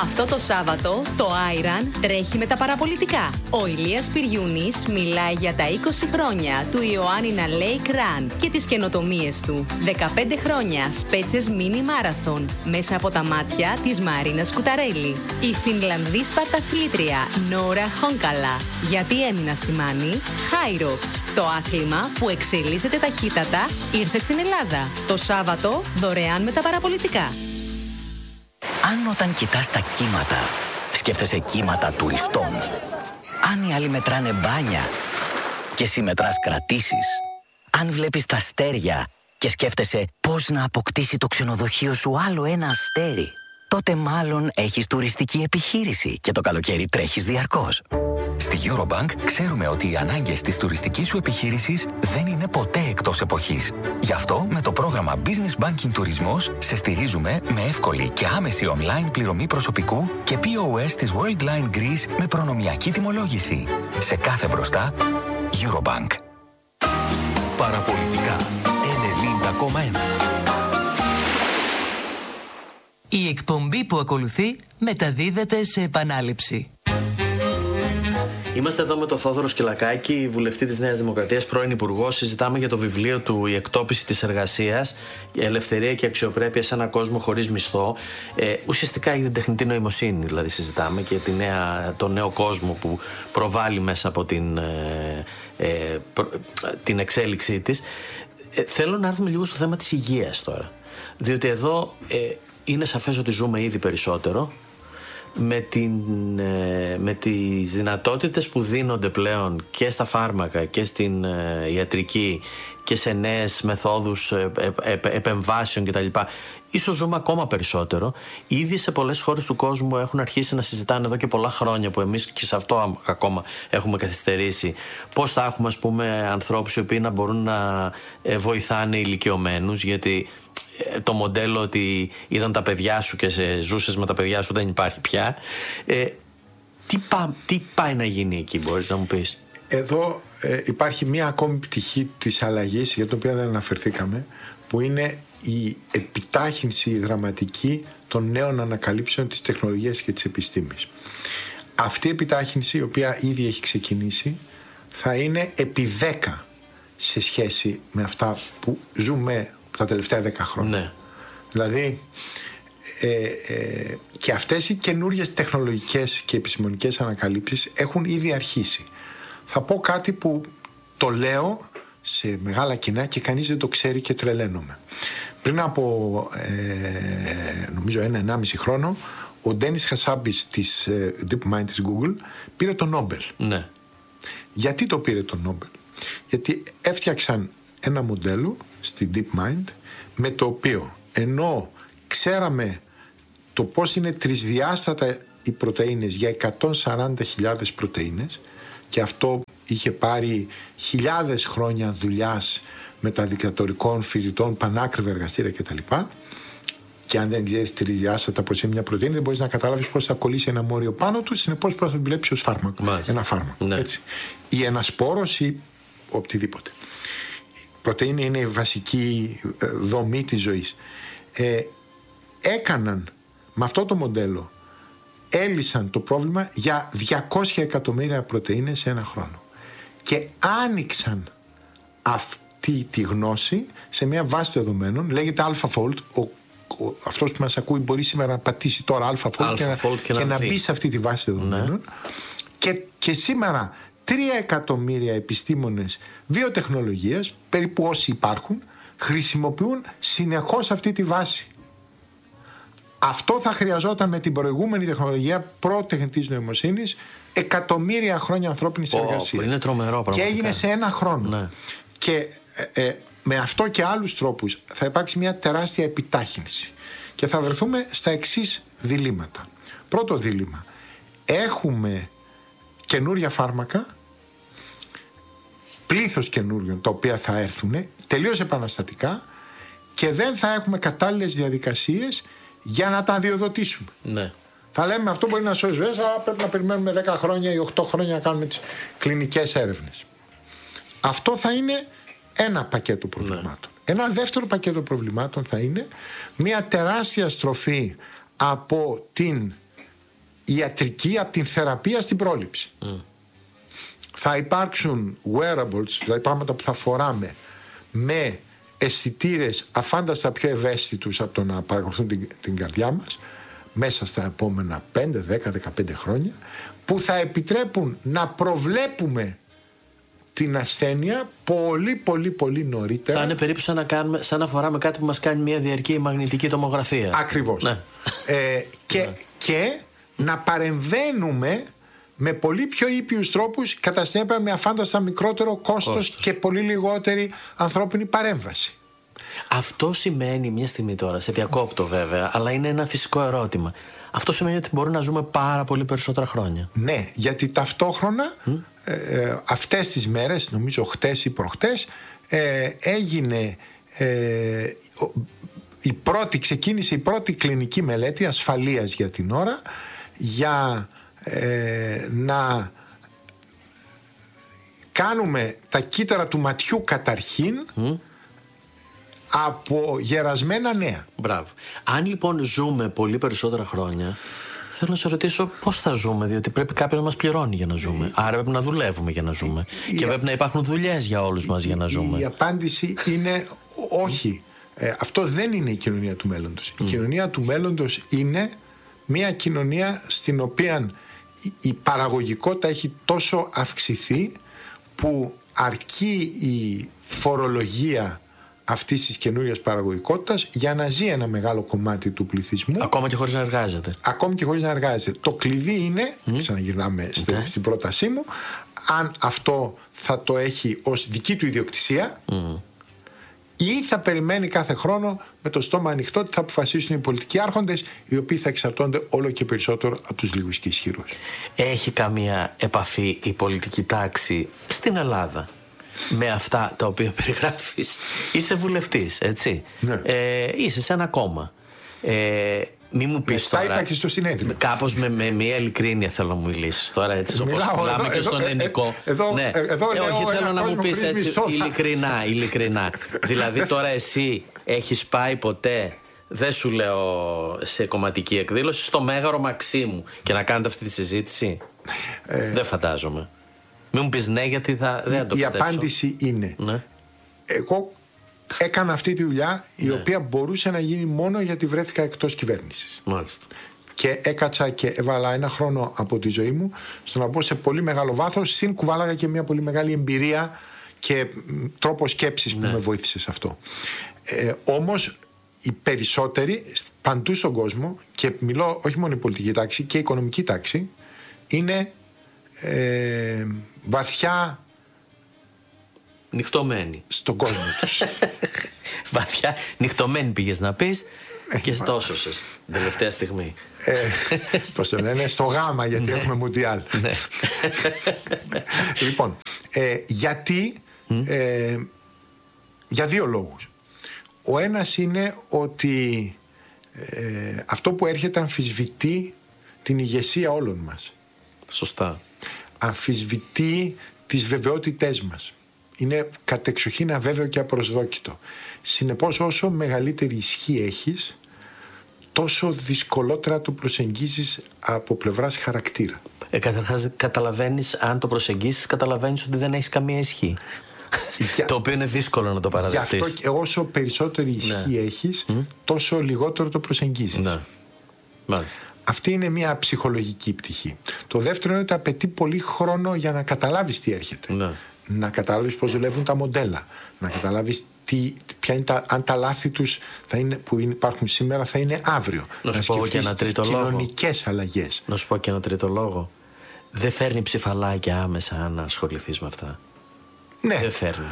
Αυτό το Σάββατο το Άιραν τρέχει με τα παραπολιτικά. Ο Ηλίας Πυριούνης μιλάει για τα 20 χρόνια του Ιωάννινα Lake Run και τις καινοτομίες του. 15 χρόνια Σπέτσες Mini Marathon μέσα από τα μάτια της Μαρίνας Κουταρέλη. Η Φινλανδή σπαρταθλήτρια Νόρα Χόνκαλα. Γιατί έμεινα στη Μάνη. High Rocks, το άθλημα που εξελίσσεται ταχύτατα, ήρθε στην Ελλάδα. Το Σάββατο δωρεάν με τα παραπολιτικά. Αν όταν κοιτάς τα κύματα, σκέφτεσαι κύματα τουριστών. Αν οι άλλοι μετράνε μπάνια και εσύ μετράς κρατήσεις. Αν βλέπεις τα αστέρια και σκέφτεσαι πώς να αποκτήσει το ξενοδοχείο σου άλλο ένα αστέρι, τότε μάλλον έχεις τουριστική επιχείρηση και το καλοκαίρι τρέχεις διαρκώς. Στη Eurobank ξέρουμε ότι οι ανάγκες της τουριστικής σου επιχείρησης δεν είναι ποτέ εκτός εποχής. Γι' αυτό με το πρόγραμμα Business Banking Τουρισμός σε στηρίζουμε με εύκολη και άμεση online πληρωμή προσωπικού και POS της Worldline Greece με προνομιακή τιμολόγηση. Σε κάθε μπροστά, Eurobank. Παραπολιτικά 90,1. Η εκπομπή που ακολουθεί μεταδίδεται σε επανάληψη. Είμαστε εδώ με τον Θόδωρο Σκυλακάκη, βουλευτή της Νέας Δημοκρατίας, πρώην υπουργό. Συζητάμε για το βιβλίο του «Η εκτόπιση της εργασίας, η ελευθερία και η αξιοπρέπεια σε έναν κόσμο χωρίς μισθό». Ουσιαστικά για την τεχνητή νοημοσύνη, δηλαδή συζητάμε, και τον νέο κόσμο που προβάλλει μέσα από την εξέλιξή της. Θέλω να έρθουμε λίγο στο θέμα της υγείας τώρα. Διότι εδώ είναι σαφές ότι ζούμε ήδη περισσότερο με τις δυνατότητες που δίνονται πλέον και στα φάρμακα και στην ιατρική και σε νέες μεθόδους επεμβάσεων κτλ. Ίσως ζούμε ακόμα περισσότερο. Ήδη σε πολλές χώρες του κόσμου έχουν αρχίσει να συζητάνε εδώ και πολλά χρόνια, που εμείς και σε αυτό ακόμα έχουμε καθυστερήσει, πώς θα έχουμε, ας πούμε, ανθρώπους οι οποίοι να μπορούν να βοηθάνε ηλικιωμένους, γιατί το μοντέλο ότι είδαν τα παιδιά σου και ζούσες με τα παιδιά σου δεν υπάρχει πια. Τι πάει να γίνει εκεί, μπορείς να μου πεις? Εδώ υπάρχει μία ακόμη πτυχή της αλλαγής, για την οποία δεν αναφερθήκαμε, που είναι η επιτάχυνση δραματική των νέων ανακαλύψεων της τεχνολογίας και της επιστήμης. Αυτή η επιτάχυνση, η οποία ήδη έχει ξεκινήσει, θα είναι επί 10 σε σχέση με αυτά που ζούμε τα τελευταία 10 χρόνια. Ναι. Δηλαδή και αυτές οι καινούριες τεχνολογικές και επιστημονικές ανακαλύψεις έχουν ήδη αρχίσει. Θα πω κάτι που το λέω σε μεγάλα κοινά και κανείς δεν το ξέρει και τρελαίνομαι. Πριν από νομίζω 1,5 χρόνο, ο Ντένις Χασάμπης της DeepMind της Google πήρε το Νόμπελ. Ναι. Γιατί το πήρε το Νόμπελ? Γιατί έφτιαξαν ένα μοντέλο στη DeepMind με το οποίο, ενώ ξέραμε το πώς είναι τρισδιάστατα οι πρωτεΐνες για 140.000 πρωτεΐνες, και αυτό είχε πάρει χιλιάδες χρόνια δουλειάς μεταδικτατορικών φοιτητών, πανάκριβα εργαστήρια κτλ. Και αν δεν ξέρεις τρισδιάστατα πώς είναι μια πρωτεΐνη, δεν μπορείς να καταλάβεις πώς θα κολλήσει ένα μόριο πάνω του, συνεπώς πώς θα το βλέψει ως φάρμακο. Μάλιστα. Ένα φάρμακο. Ναι. Έτσι. Ή ένα σπόρος ή οτιδήποτε. Η πρωτεΐνη είναι η βασική δομή της ζωής. Έκαναν με αυτό το μοντέλο, έλυσαν το πρόβλημα για 200 εκατομμύρια πρωτεΐνες σε ένα χρόνο. Και άνοιξαν αυτή τη γνώση σε μια βάση δεδομένων, λέγεται AlphaFold. Αυτός που μας ακούει μπορεί σήμερα να πατήσει τώρα AlphaFold και να μπει σε αυτή τη βάση δεδομένων. Ναι. Και σήμερα 3 εκατομμύρια επιστήμονες βιοτεχνολογίας, περίπου όσοι υπάρχουν, χρησιμοποιούν συνεχώς αυτή τη βάση. Αυτό θα χρειαζόταν με την προηγούμενη τεχνολογία πρώτης νοημοσύνης εκατομμύρια χρόνια ανθρώπινης εργασίας. Είναι τρομερό πραγματικά. Και έγινε σε ένα χρόνο. Ναι. Και με αυτό και άλλους τρόπους θα υπάρξει μια τεράστια επιτάχυνση. Και θα βρεθούμε στα εξής διλήμματα. Πρώτο δίλημμα. Έχουμε καινούρια φάρμακα, πλήθος καινούριων, τα οποία θα έρθουν τελείως επαναστατικά, και δεν θα έχουμε κατάλληλες διαδικασίες για να τα αδειοδοτήσουμε. Ναι. Θα λέμε αυτό μπορεί να σώσει ζωές, αλλά πρέπει να περιμένουμε 10 χρόνια ή 8 χρόνια να κάνουμε τις κλινικές έρευνες. Αυτό θα είναι ένα πακέτο προβλημάτων. Ναι. Ένα δεύτερο πακέτο προβλημάτων θα είναι μια τεράστια στροφή από την ιατρική από την θεραπεία στην πρόληψη. Θα υπάρξουν wearables, δηλαδή πράγματα που θα φοράμε με αισθητήρες αφάνταστα πιο ευαίσθητους από το να παρακολουθούν την καρδιά μας μέσα στα επόμενα 5, 10, 15 χρόνια, που θα επιτρέπουν να προβλέπουμε την ασθένεια πολύ νωρίτερα. Θα είναι περίπου σαν να φοράμε κάτι που μας κάνει μια διαρκή μαγνητική τομογραφία. Ακριβώς. Ναι. Και να παρεμβαίνουμε με πολύ πιο ήπιους τρόπους, κατά συνέπεια με αφάνταστα μικρότερο κόστος και πολύ λιγότερη ανθρώπινη παρέμβαση. Αυτό σημαίνει, μια στιγμή τώρα, σε διακόπτω βέβαια, αλλά είναι ένα φυσικό ερώτημα. Αυτό σημαίνει ότι μπορούμε να ζούμε πάρα πολύ περισσότερα χρόνια. Ναι, γιατί ταυτόχρονα αυτές τις μέρες, νομίζω χτες ή προχτές, ξεκίνησε η πρώτη κλινική μελέτη ασφαλείας για την ώρα, για να κάνουμε τα κύτταρα του ματιού καταρχήν από γερασμένα νέα. Μπράβο. Αν λοιπόν ζούμε πολύ περισσότερα χρόνια, θέλω να σε ρωτήσω πώς θα ζούμε, διότι πρέπει κάποιος να μας πληρώνει για να ζούμε. Άρα πρέπει να δουλεύουμε για να ζούμε. Και πρέπει να υπάρχουν δουλειές για όλους μας για να ζούμε. Η απάντηση είναι όχι. Αυτό δεν είναι η κοινωνία του μέλλοντος. Η κοινωνία του μέλλοντος είναι μια κοινωνία στην οποία η παραγωγικότητα έχει τόσο αυξηθεί που αρκεί η φορολογία αυτής της καινούριας παραγωγικότητας για να ζει ένα μεγάλο κομμάτι του πληθυσμού. Ακόμα και χωρίς να εργάζεται. Ακόμη και χωρίς να εργάζεται. Το κλειδί είναι, ξαναγυρνάμε στην πρότασή μου, αν αυτό θα το έχει ως δική του ιδιοκτησία ή θα περιμένει κάθε χρόνο με το στόμα ανοιχτό ότι θα αποφασίσουν οι πολιτικοί άρχοντες, οι οποίοι θα εξαρτώνται όλο και περισσότερο από τους λίγους και ισχυρούς. Έχει καμία επαφή η πολιτική τάξη στην Ελλάδα με αυτά τα οποία περιγράφεις? Είσαι βουλευτής, έτσι? Ναι. Είσαι σε ένα κόμμα. Μη μου πεις τώρα. Τα είπα και στο συνέδριο. Κάπως με μια ειλικρίνεια θέλω να μου μιλήσεις τώρα, έτσι, όπως μιλάμε και στον ελληνικό. Όχι, θέλω να μου πεις έτσι ειλικρινά. Δηλαδή τώρα εσύ έχεις πάει ποτέ, δεν σου λέω σε κομματική εκδήλωση, στο Μέγαρο Μαξίμου και να κάνετε αυτή τη συζήτηση? Δεν φαντάζομαι. Μην μου πεις ναι, γιατί δεν το πιστέψω. Η απάντηση είναι εγώ έκανα αυτή τη δουλειά η οποία μπορούσε να γίνει μόνο γιατί βρέθηκα εκτός κυβέρνησης. Μάλιστα. Και έκατσα και έβαλα ένα χρόνο από τη ζωή μου στο να μπω σε πολύ μεγάλο βάθος, συν κουβάλαγα και μια πολύ μεγάλη εμπειρία και τρόπο σκέψης που με βοήθησε σε αυτό. Όμως οι περισσότεροι παντού στον κόσμο, και μιλώ όχι μόνο η πολιτική τάξη και η οικονομική τάξη, είναι βαθιά νυχτωμένοι στον κόσμο τους. Βαθιά νυχτωμένοι πήγες να πεις και στόσωσες τελευταία στιγμή. Πώς το λένε, στο γάμα, γιατί έχουμε μουντιάλ. Λοιπόν, γιατί για δύο λόγους. Ο ένας είναι ότι αυτό που έρχεται αμφισβητεί την ηγεσία όλων μας. Σωστά. Αμφισβητεί τις βεβαιότητές μας. Είναι κατεξοχήν αβέβαιο και απροσδόκητο. Συνεπώς, όσο μεγαλύτερη ισχύ έχεις, τόσο δυσκολότερα το προσεγγίζεις από πλευράς χαρακτήρα. Καταρχάς, καταλαβαίνεις, αν το προσεγγίσεις, καταλαβαίνεις ότι δεν έχεις καμία ισχύ. Το οποίο είναι δύσκολο να το παραδεχτείς. Γι' αυτό, όσο περισσότερη ισχύ έχεις, τόσο λιγότερο το προσεγγίζεις. Ναι. Μάλιστα. Αυτή είναι μια ψυχολογική πτυχή. Το δεύτερο είναι ότι απαιτεί πολύ χρόνο για να καταλάβεις τι έρχεται. Ναι. Να καταλάβεις πώς δουλεύουν τα μοντέλα. Να καταλάβεις αν τα λάθη τους που υπάρχουν σήμερα θα είναι αύριο. Να σου πω και ένα τρίτο λόγο. Κοινωνικές αλλαγές. Να σου πω και ένα τρίτο λόγο. Δεν φέρνει ψηφαλάκια άμεσα αν ασχοληθείς με αυτά. Ναι. Δεν φέρνει.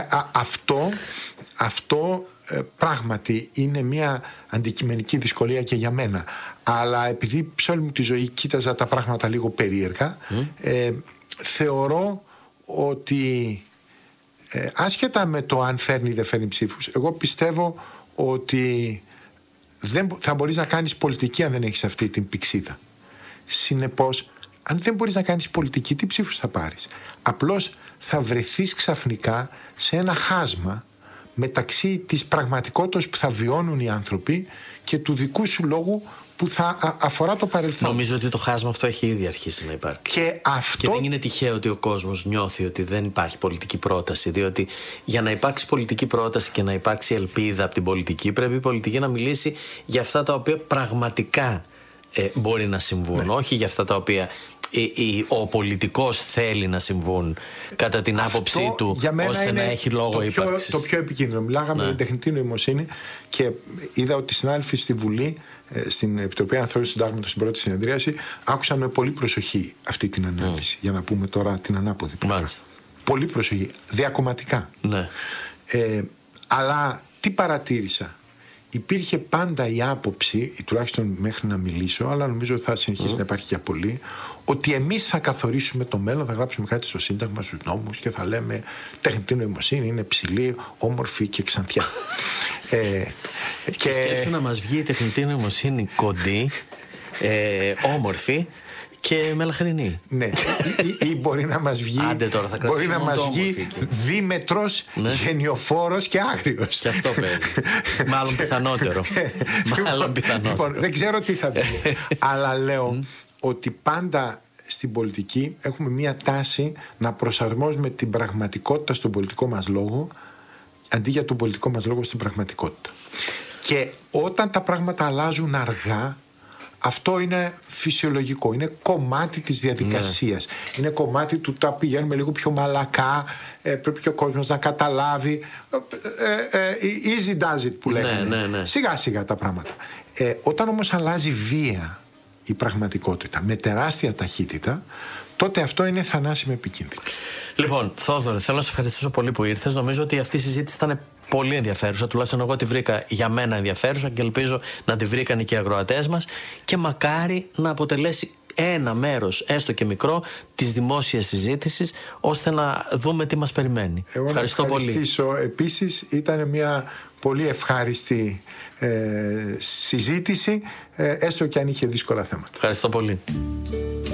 Αυτό πράγματι είναι μια αντικειμενική δυσκολία και για μένα. Αλλά επειδή σε όλη μου τη ζωή κοίταζα τα πράγματα λίγο περίεργα, θεωρώ ότι άσχετα με το αν φέρνει ή δεν φέρνει ψήφους, εγώ πιστεύω ότι δεν θα μπορείς να κάνεις πολιτική αν δεν έχεις αυτή την πηξίδα. Συνεπώς, αν δεν μπορείς να κάνεις πολιτική, τι ψήφους θα πάρεις? Απλώς θα βρεθείς ξαφνικά σε ένα χάσμα μεταξύ της πραγματικότητας που θα βιώνουν οι άνθρωποι και του δικού σου λόγου που θα αφορά το παρελθόν. Νομίζω ότι το χάσμα αυτό έχει ήδη αρχίσει να υπάρχει. Και δεν είναι τυχαίο ότι ο κόσμος νιώθει ότι δεν υπάρχει πολιτική πρόταση. Διότι για να υπάρξει πολιτική πρόταση και να υπάρξει ελπίδα από την πολιτική, πρέπει η πολιτική να μιλήσει για αυτά τα οποία πραγματικά μπορεί να συμβούν. Ναι. Όχι για αυτά τα οποία ο πολιτικός θέλει να συμβούν κατά την άποψή του, ώστε να έχει λόγο ύπαρξης. Το πιο επικίνδυνο. Μιλάγαμε για τεχνητή νοημοσύνη και είδα ότι οι συνάδελφοι στη Βουλή, στην Επιτροπή Αναθεώρησης Συντάγματος, στην πρώτη συνεδρίαση, άκουσαν με πολύ προσοχή αυτή την ανάλυση. Για να πούμε τώρα την ανάποδη. Πολύ προσοχή. Διακομματικά. Ναι. Αλλά τι παρατήρησα? Υπήρχε πάντα η άποψη, τουλάχιστον μέχρι να μιλήσω, αλλά νομίζω θα συνεχίσει να υπάρχει για πολύ, ότι εμείς θα καθορίσουμε το μέλλον, θα γράψουμε κάτι στο Σύνταγμα, στους νόμους και θα λέμε τεχνητή νοημοσύνη είναι ψηλή, όμορφη και ξανθιά. Και σκέψου να μας βγει η τεχνητή νοημοσύνη κοντή, όμορφη και μελαχρινή. Ναι, ή μπορεί να μας βγει, μπορεί να μας βγει δίμετρος, γενιοφόρος και άγριος. Και αυτό παίζει. Μάλλον πιθανότερο. Λοιπόν, δεν ξέρω τι θα βγει. Αλλά λέω ότι πάντα στην πολιτική έχουμε μία τάση να προσαρμόζουμε την πραγματικότητα στον πολιτικό μας λόγο, αντί για τον πολιτικό μας λόγο στην πραγματικότητα. Και όταν τα πράγματα αλλάζουν αργά, αυτό είναι φυσιολογικό, είναι κομμάτι της διαδικασίας. Είναι κομμάτι του τα πηγαίνουμε λίγο πιο μαλακά, πρέπει και ο κόσμος να καταλάβει. Easy does it που λέγανε. Ναι. Σιγά σιγά τα πράγματα. Όταν όμως αλλάζει βία η πραγματικότητα με τεράστια ταχύτητα, τότε αυτό είναι θανάσιμο επικίνδυνο. Λοιπόν, Θόδωρε, θέλω να σε ευχαριστήσω πολύ που ήρθες. Νομίζω ότι αυτή η συζήτηση ήταν πολύ ενδιαφέρουσα. Τουλάχιστον εγώ τη βρήκα για μένα ενδιαφέρουσα και ελπίζω να τη βρήκαν και οι ακροατές μας. Και μακάρι να αποτελέσει ένα μέρος, έστω και μικρό, της δημόσιας συζήτησης, ώστε να δούμε τι μας περιμένει. Ευχαριστώ πολύ. Ευχαριστήσω. Επίσης, ήταν μια πολύ ευχάριστη συζήτηση, έστω και αν είχε δύσκολα θέματα. Ευχαριστώ πολύ.